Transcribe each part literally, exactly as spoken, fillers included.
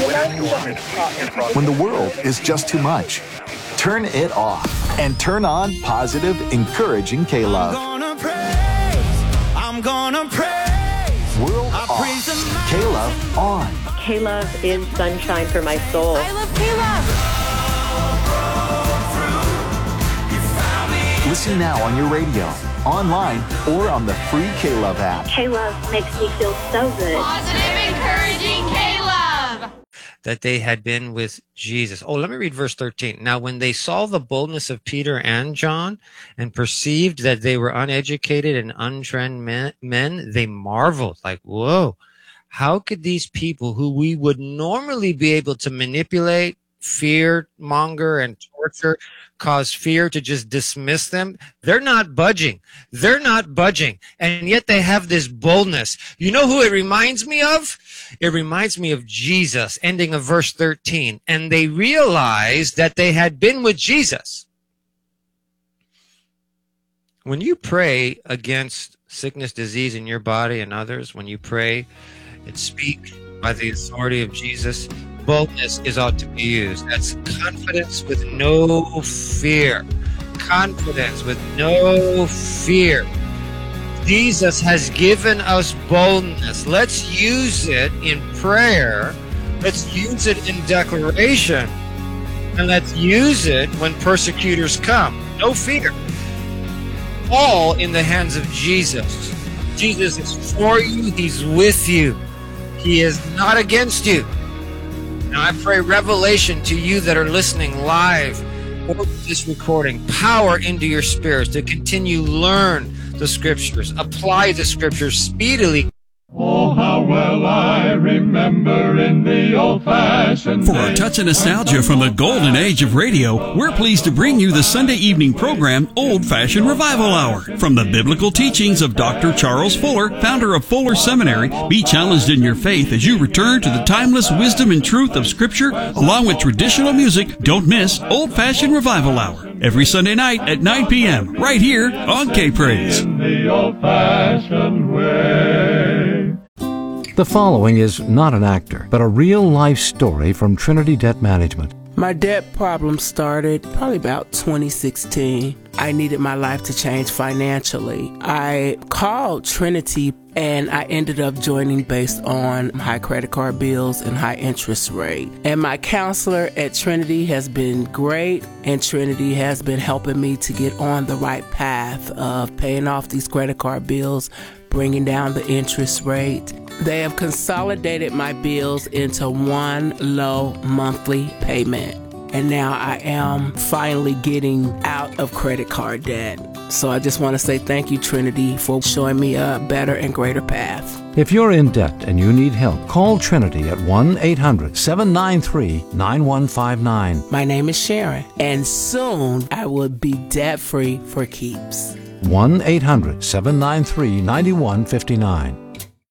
When the world is just too much, turn it off and turn on positive, encouraging K-Love. I'm gonna praise, I'm gonna praise. World I off, praise the K-Love on. K-Love is sunshine for my soul. I love K-Love. Listen now on your radio, online, or on the free K-Love app. K-Love makes me feel so good. Positive, encouraging K-Love. That they had been with Jesus. Oh, let me read verse thirteen. Now, when they saw the boldness of Peter and John and perceived that they were uneducated and untrained men, men, they marveled, like, whoa, how could these people who we would normally be able to manipulate, fear monger, and torture, cause fear to just dismiss them? They're not budging. They're not budging. And yet they have this boldness. You know who it reminds me of? It reminds me of Jesus, ending of verse thirteen. And they realized that they had been with Jesus. When you pray against sickness, disease in your body and others, when you pray and speak by the authority of Jesus, boldness is ought to be used. That's confidence with no fear. Confidence with no fear. Jesus has given us boldness. Let's use it in prayer. Let's use it in declaration. And let's use it when persecutors come. No fear. All in the hands of Jesus. Jesus is for you. He's with you. He is not against you. Now I pray revelation to you that are listening live or this recording, power into your spirits to continue learn the scriptures, apply the scriptures speedily. Oh, how well I remember in the old-fashioned For a touch of nostalgia from the golden age of radio, we're pleased to bring you the Sunday evening program, Old Fashioned Revival Hour. From the biblical teachings of Doctor Charles Fuller, founder of Fuller Seminary, be challenged in your faith as you return to the timeless wisdom and truth of Scripture, along with traditional music. Don't miss Old Fashioned Revival Hour, every Sunday night at nine p.m., right here on K-Praise. in the old-fashioned way. The following is not an actor, but a real-life story from Trinity Debt Management. My debt problem started probably about twenty sixteen. I needed my life to change financially. I called Trinity and I ended up joining based on high credit card bills and high interest rate. And my counselor at Trinity has been great, and Trinity has been helping me to get on the right path of paying off these credit card bills, bringing down the interest rate. They have consolidated my bills into one low monthly payment. And now I am finally getting out of credit card debt. So I just want to say thank you, Trinity, for showing me a better and greater path. If you're in debt and you need help, call Trinity at one eight hundred seven nine three nine one five nine. My name is Sharon, and soon I will be debt-free for keeps. one eight hundred seven nine three nine one five nine.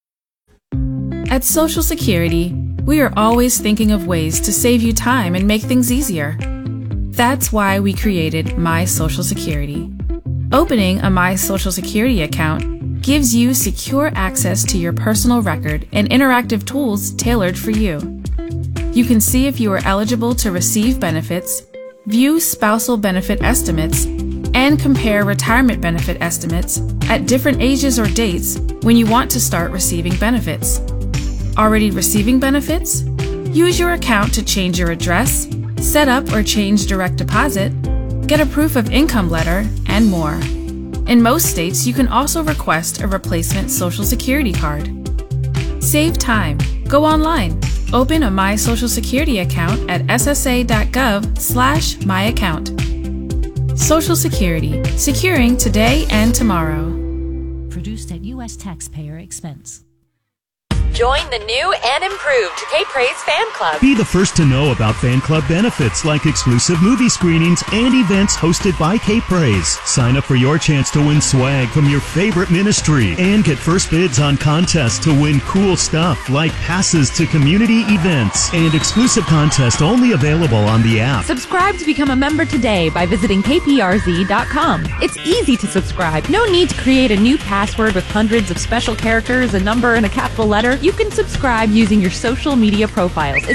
At Social Security, we are always thinking of ways to save you time and make things easier. That's why we created My Social Security. Opening a My Social Security account gives you secure access to your personal record and interactive tools tailored for you. You can see if you are eligible to receive benefits, view spousal benefit estimates, and compare retirement benefit estimates at different ages or dates when you want to start receiving benefits. Already receiving benefits? Use your account to change your address, set up or change direct deposit, get a proof of income letter, and more. In most states, you can also request a replacement Social Security card. Save time. Go online. Open a My Social Security account at s s a dot gov slash my account. Social Security. Securing today and tomorrow. Produced at U S taxpayer expense. Join the new and improved K-Praise Fan Club. Be the first to know about fan club benefits like exclusive movie screenings and events hosted by K-Praise. Sign up for your chance to win swag from your favorite ministry and get first bids on contests to win cool stuff like passes to community events and exclusive contests only available on the app. Subscribe to become a member today by visiting k p r z dot com. It's easy to subscribe. No need to create a new password with hundreds of special characters, a number, and a capital letter. You can subscribe using your social media profiles.